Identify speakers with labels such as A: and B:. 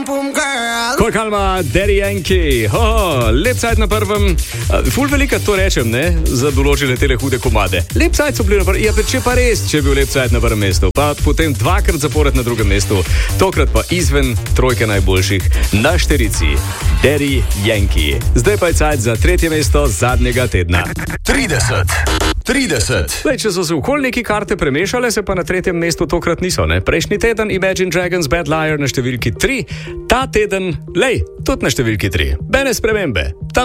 A: Kol kalma, Daddy Yankee, lep cajt na prvem, ful velika to rečem, ne, za določene tele hude komade. Lep cajt so bili na prvem, če pa res, če je bil lep cajt na prvem mestu, pa potem dvakrat zapored na drugem mestu, tokrat pa izven trojke najboljših, na štirici, Daddy Yankee. Zdaj pa je cajt za tretje mesto zadnjega tedna. 30. Zdaj, če so se okoli neki karte premešale, se pa na tretjem mestu tokrat niso, ne. Prejšnji teden Imagine Dragons Bad Liar na številki 3, ta teden, tudi na številki 3. Bene spremembe.